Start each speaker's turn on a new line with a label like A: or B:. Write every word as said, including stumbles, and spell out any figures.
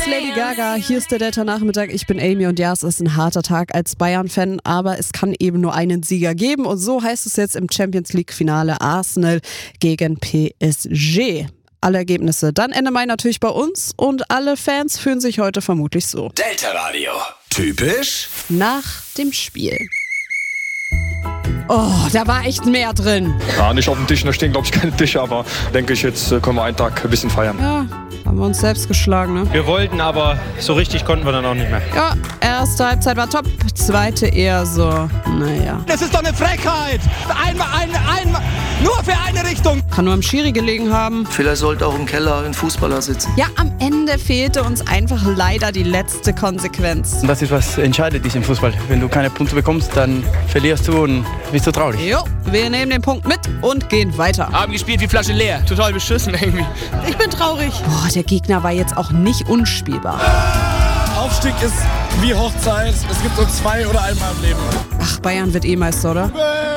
A: ist Lady Gaga, hier ist der Delta-Nachmittag, ich bin Amy und ja, es ist ein harter Tag als Bayern-Fan, aber es kann eben nur einen Sieger geben und so heißt es jetzt im Champions-League-Finale Arsenal gegen P S G. Alle Ergebnisse dann Ende Mai natürlich bei uns und alle Fans fühlen sich heute vermutlich so.
B: Delta Radio. Typisch?
A: Nach dem Spiel. Oh, da war echt mehr drin.
C: Ja, nicht auf dem Tisch, da stehen glaube ich keine Tische, aber denke ich, jetzt können wir einen Tag ein bisschen feiern.
A: Ja, haben wir uns selbst geschlagen, ne?
D: Wir wollten, aber so richtig konnten wir dann auch nicht mehr.
A: Ja, erste Halbzeit war top, zweite eher so, naja.
E: Das ist doch eine Frechheit! Einmal, einmal, einmal, nur für eine Richtung!
A: Kann nur am Schiri gelegen haben.
F: Vielleicht sollte auch im Keller ein Fußballer sitzen.
A: Ja, am Ende fehlte uns einfach leider die letzte Konsequenz.
G: Das ist, was entscheidet ist im Fußball. Wenn du keine Punkte bekommst, dann verlierst du und bist du traurig.
A: Jo, wir nehmen den Punkt mit und gehen weiter.
H: Haben gespielt wie Flasche leer. Total beschissen irgendwie.
A: Ich bin traurig. Boah, der Gegner war jetzt auch nicht unspielbar.
I: Aufstieg ist wie Hochzeit. Es gibt nur zwei oder einmal im Leben.
A: Ach, Bayern wird eh Meister, oder?